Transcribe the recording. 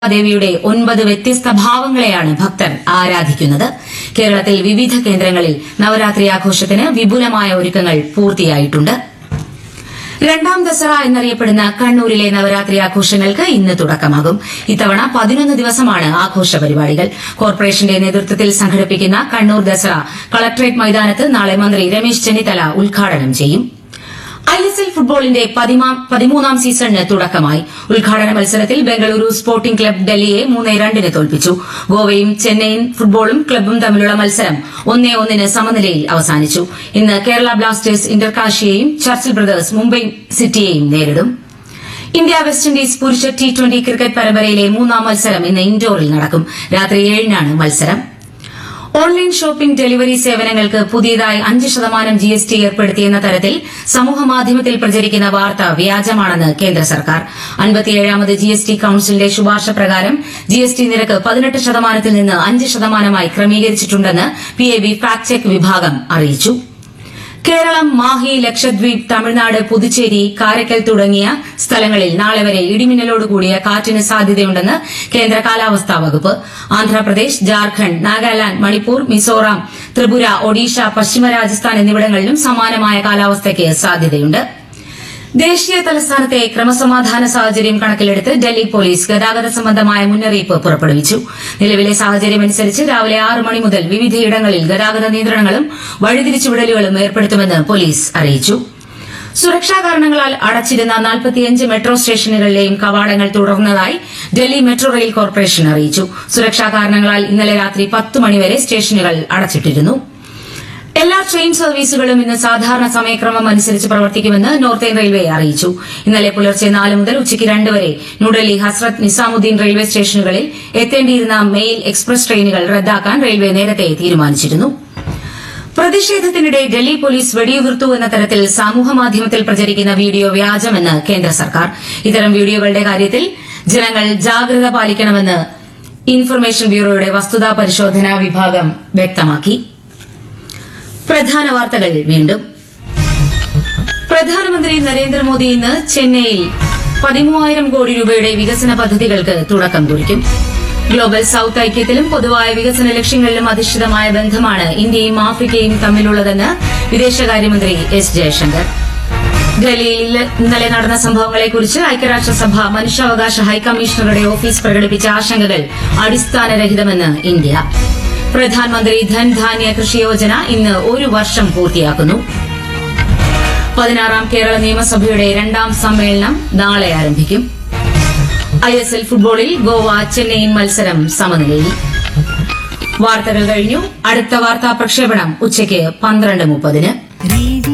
ദേവിയുടെ 9 വ്യത്യസ്ത ഭാവങ്ങളെയാണ് ഭക്തർ ആരാധിക്കുന്നത്. കേരളത്തിൽ വിവിധ കേന്ദ്രങ്ങളിൽ നവരാത്രി ആഘോഷത്തിന് വിപുലമായ ഒരുക്കങ്ങൾ പൂർത്തിയായിട്ടുണ്ട്. രണ്ടാം ദസറ എന്നറിയപ്പെടുന്ന കണ്ണൂരിലെ നവരാത്രി ആഘോഷങ്ങൾക്ക് ഇന്ന് തുടക്കമാകും. ഇത്തവണ 11 ദിവസമാണ് ആഘോഷ പരിപാടികൾ. കോർപ്പറേഷന്റെ നേതൃത്വത്തിൽ സംഘടിപ്പിക്കുന്ന കണ്ണൂർ ദസറ കളക്ടറേറ്റ് മൈതാനത്ത് നാളെ മന്ത്രി രമേശ് ചെന്നിത്തല ഉദ്ഘാടനം ചെയ്യും. ISL ഫുട്ബോളിന്റെ 13ാം സീസണിന് തുടക്കമായി. ഉദ്ഘാടന മത്സരത്തിൽ ബംഗളൂരു സ്പോർട്ടിംഗ് ക്ലബ്ബ് ഡൽഹിയെ 3-2 തോൽപ്പിച്ചു. ഗോവയും ചെന്നൈയിൻ ഫുട്ബോളും ക്ലബ്ബും തമ്മിലുള്ള മത്സരം 1-1 സമനിലയിൽ അവസാനിച്ചു. ഇന്ന് കേരള ബ്ലാസ്റ്റേഴ്സ് ഇന്റർകാഷിയെയും ചർച്ചിൽ ബ്രദേഴ്സ് മുംബൈ സിറ്റിയെയും നേരിടും. ഇന്ത്യ വെസ്റ്റ് ഇൻഡീസ് പുരുഷ T20 ക്രിക്കറ്റ് പരമ്പരയിലെ 3ാം മത്സരം ഇന്ന് ഇൻഡോറിൽ നടക്കും. രാത്രി 7-നാണ് മത്സരം. ഓൺലൈൻ ഷോപ്പിംഗ് ഡെലിവറി സേവനങ്ങൾക്ക് പുതിയതായി 5% GST ഏർപ്പെടുത്തിയെന്ന തരത്തിൽ സമൂഹമാധ്യമത്തിൽ പ്രചരിക്കുന്ന വാർത്ത വ്യാജമാണെന്ന് കേന്ദ്ര സർക്കാർ. 57ാമത് GST കൌൺസിലിന്റെ ശുപാർശ പ്രകാരം GST നിരക്ക് 18% നിന്ന് 5% ക്രമീകരിച്ചിട്ടുണ്ടെന്ന് PAB ഫാക്ട് ചെക്ക് വിഭാഗം അറിയിച്ചു. കേരളം, മാഹി, ലക്ഷദ്വീപ്, തമിഴ്നാട്, പുതുച്ചേരി, കാരയ്ക്കൽ തുടങ്ങിയ സ്ഥലങ്ങളിൽ നാളെ വരെ ഇടിമിന്നലോടുകൂടിയ കാറ്റിന് സാധ്യതയുണ്ടെന്ന് കേന്ദ്ര കാലാവസ്ഥാ വകുപ്പ്. ആന്ധ്രാപ്രദേശ്, ജാർഖണ്ഡ്, നാഗാലാന്റ്, മണിപ്പൂർ, മിസോറാം, ത്രിപുര, ഒഡീഷ, പശ്ചിമ രാജസ്ഥാൻ എന്നിവിടങ്ങളിലും സമാനമായ കാലാവസ്ഥയ്ക്ക് സാധ്യതയുണ്ട്. ദേശീയ തലസ്ഥാനത്തെ ക്രമസമാധാന സാഹചര്യം കണക്കിലെടുത്ത് ഡൽഹി പോലീസ് ഗതാഗത സംബന്ധമായ മുന്നറിയിപ്പ് പുറപ്പെടുവിച്ചു. നിലവിലെ സാഹചര്യമനുസരിച്ച് രാവിലെ 6 മണി മുതൽ വിവിധയിടങ്ങളിൽ ഗതാഗത നിയന്ത്രണങ്ങളും വഴിതിരിച്ചുവിടലുകളും ഏർപ്പെടുത്തുമെന്ന് പോലീസ് അറിയിച്ചു. സുരക്ഷാ കാരണങ്ങളാൽ അടച്ചിരുന്ന 45 മെട്രോ സ്റ്റേഷനുകളിലെയും കവാടങ്ങൾ തുറന്നതായി ഡൽഹി മെട്രോ റെയിൽ കോർപ്പറേഷൻ അറിയിച്ചു. സുരക്ഷാ കാരണങ്ങളാൽ ഇന്നലെ രാത്രി 10 മണിവരെ സ്റ്റേഷനുകൾ അടച്ചിട്ടിരുന്നു. എല്ലാ ട്രെയിൻ സർവീസുകളും ഇന്ന് സാധാരണ സമയക്രമം അനുസരിച്ച് പ്രവർത്തിക്കുമെന്ന് നോർത്തേൺ റെയിൽവേ അറിയിച്ചു. ഇന്നലെ പുലർച്ചെ 4 മുതൽ ഉച്ചയ്ക്ക് 2 വരെ ന്യൂഡൽഹി ഹസ്രത്ത് നിസാമുദ്ദീൻ റെയിൽവേ സ്റ്റേഷനുകളിൽ എത്തേണ്ടിയിരുന്ന മെയിൽ എക്സ്പ്രസ് ട്രെയിനുകൾ റദ്ദാക്കാൻ റെയിൽവേ നേരത്തെ തീരുമാനിച്ചിരുന്നു. പ്രതിഷേധത്തിനിടെ ഡൽഹി പോലീസ് വെടിയുതിർത്തു എന്ന തരത്തിൽ സമൂഹമാധ്യമത്തിൽ പ്രചരിക്കുന്ന വീഡിയോ വ്യാജമെന്ന് കേന്ദ്ര സർക്കാർ. ഇത്തരം വീഡിയോകളുടെ കാര്യത്തിൽ ജനങ്ങൾ ജാഗ്രത പാലിക്കണമെന്ന് ഇൻഫർമേഷൻ ബ്യൂറോയുടെ വസ്തുതാ പരിശോധനാ വിഭാഗം വ്യക്തമാക്കി. പ്രധാന വാർത്തകൾ വീണ്ടും. പ്രധാനമന്ത്രി നരേന്ദ്രമോദി ഇന്ന് ചെന്നൈയിൽ 13,000 കോടി രൂപയുടെ വികസന പദ്ധതികൾക്ക് തുടക്കം കുറിക്കും. ഗ്ലോബൽ സൌത്ത് ഐക്യത്തിലും പൊതുവായ വികസന ലക്ഷ്യങ്ങളിലും അധിഷ്ഠിതമായ ബന്ധമാണ് ഇന്ത്യയും ആഫ്രിക്കയും തമ്മിലുള്ളതെന്ന് വിദേശകാര്യമന്ത്രി S. ജയശങ്കർ. ഡൽഹിയിൽ ഇന്നലെ നടന്ന സംഭവങ്ങളെക്കുറിച്ച് ഐക്യരാഷ്ട്രസഭ മനുഷ്യാവകാശ ഹൈക്കമ്മീഷണറുടെ ഓഫീസ് പ്രകടിപ്പിച്ച ആശങ്കകൾ അടിസ്ഥാനരഹിതമെന്ന് ഇന്ത്യ. പ്രധാനമന്ത്രി ധൻധാന്യ കൃഷി യോജന ഇന്ന് 1 വർഷം പൂർത്തിയാക്കുന്നു. 16ാം കേരള നിയമസഭയുടെ 2ാം സമ്മേളനം നാളെ ആരംഭിക്കും. ISL ഫുട്ബോളിൽ ഗോവ ചെന്നൈയിൻ മത്സരം സമനിലയിൽ. വാർത്തകൾ കഴിഞ്ഞു. അടുത്ത വാർത്താ പ്രക്ഷേപണം ഉച്ചയ്ക്ക് 12:30.